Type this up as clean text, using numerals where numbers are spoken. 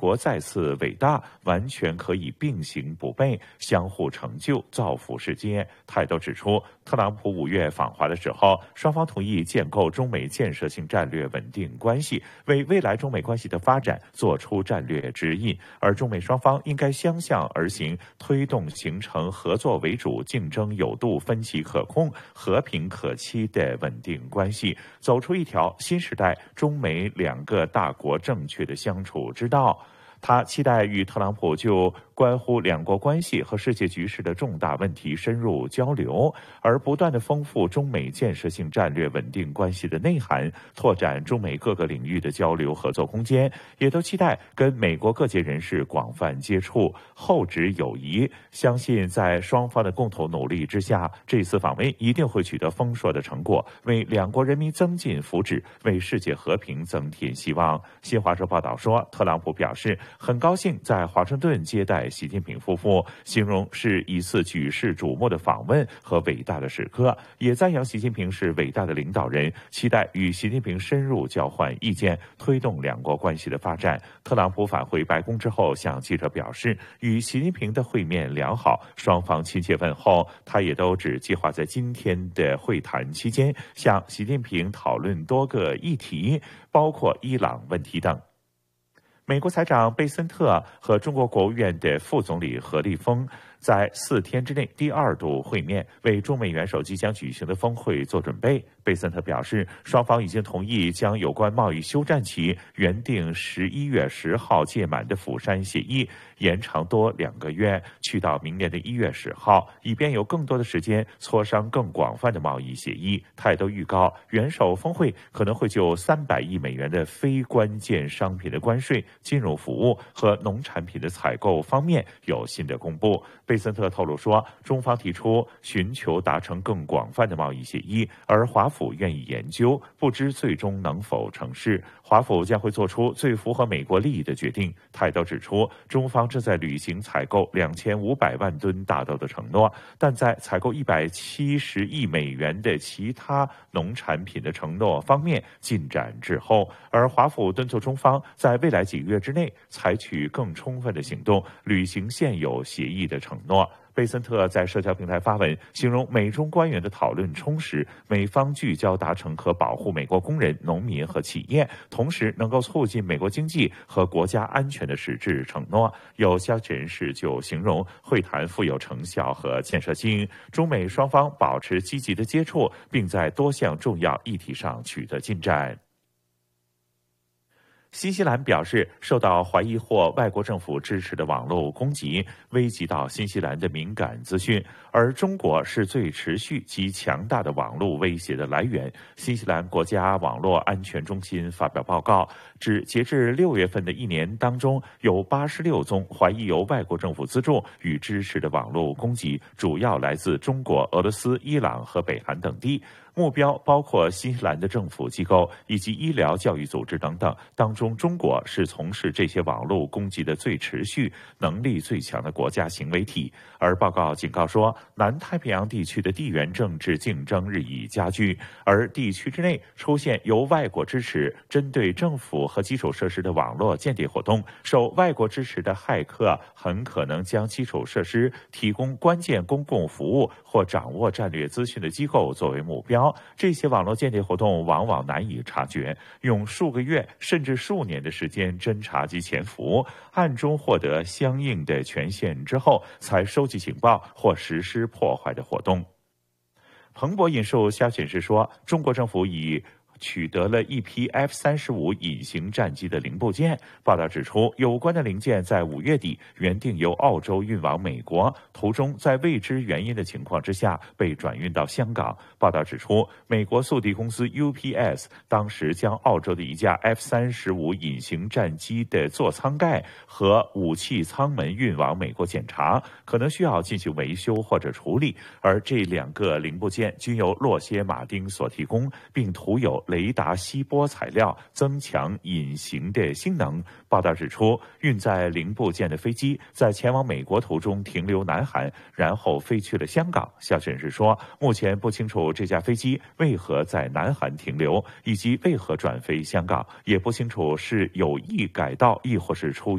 国再次伟大完全可以并行不悖，相互成就，造福世界。泰斗指出，特朗普5月访华的时候，双方同意建构中美建设性战略稳定关系，为未来中美关系的发展做出战略指引，而中美双方应该相向而行，推动形成合作为主、竞争有度、分歧可控、和平可期的稳定关系，走出一条新时代中美两个大国正确的相处之道。他期待与特朗普就关乎两国关系和世界局势的重大问题深入交流，而不断的丰富中美建设性战略稳定关系的内涵，拓展中美各个领域的交流合作空间，也都期待跟美国各界人士广泛接触，厚植友谊。相信在双方的共同努力之下，这次访问一定会取得丰硕的成果，为两国人民增进福祉，为世界和平增添希望。新华社报道说，特朗普表示很高兴在华盛顿接待习近平夫妇，形容是一次举世瞩目的访问和伟大的时刻，也赞扬习近平是伟大的领导人，期待与习近平深入交换意见，推动两国关系的发展。特朗普返回白宫之后向记者表示，与习近平的会面良好，双方亲切问候，他也都只计划在今天的会谈期间向习近平讨论多个议题，包括伊朗问题等。美国财长贝森特和中国国务院的副总理何立峰在4天之内第2度会面，为中美元首即将举行的峰会做准备。贝森特表示，双方已经同意将有关贸易休战期原定11月10号届满的釜山协议延长多2个月，去到明年的1月10号，以便有更多的时间磋商更广泛的贸易协议。他也都预告，元首峰会可能会就300亿美元的非关键商品的关税、金融服务和农产品的采购方面有新的公布。贝森特透露说，中方提出寻求达成更广泛的贸易协议，而华府愿意研究，不知最终能否成事。华府将会做出最符合美国利益的决定。他也都指出，中方正在履行采购2500万吨大豆的承诺，但在采购170亿美元的其他农产品的承诺方面进展滞后，而华府敦促中方在未来几个月之内采取更充分的行动，履行现有协议的承诺。贝森特在社交平台发文，形容美中官员的讨论充实，美方聚焦达成可保护美国工人、农民和企业，同时能够促进美国经济和国家安全的实质承诺。有消息人士就形容会谈富有成效和建设性，中美双方保持积极的接触，并在多项重要议题上取得进展。新西兰表示，受到怀疑或外国政府支持的网络攻击危及到新西兰的敏感资讯，而中国是最持续及强大的网络威胁的来源。新西兰国家网络安全中心发表报告，指截至6月份的一年当中，有86宗怀疑由外国政府资助与支持的网络攻击，主要来自中国、俄罗斯、伊朗和北韩等地。目标包括新西兰的政府机构以及医疗教育组织等等，当中中国是从事这些网络攻击的最持续、能力最强的国家行为体。而报告警告说，南太平洋地区的地缘政治竞争日益加剧，而地区之内出现由外国支持、针对政府和基础设施的网络间谍活动，受外国支持的骇客很可能将基础设施、提供关键公共服务或掌握战略资讯的机构作为目标。这些网络间谍活动往往难以察觉，用数个月甚至数年的时间侦查及潜伏，暗中获得相应的权限之后，才收集情报或实施破坏的活动。彭博引述消息显示说，中国政府已取得了一批 F-35隐形战机的零部件。报道指出，有关的零件在5月底原定由澳洲运往美国，途中在未知原因的情况之下被转运到香港。报道指出，美国速递公司 UPS 当时将澳洲的一架 F-35隐形战机的座舱盖和武器舱门运往美国检查，可能需要进行维修或者处理，而这2个零部件均由洛歇马丁所提供，并涂有雷达吸波材料，增强隐形的性能。报道指出，运载零部件的飞机在前往美国途中停留南韩，然后飞去了香港。消息人士说，目前不清楚这架飞机为何在南韩停留，以及为何转飞香港，也不清楚是有意改道，亦或是出于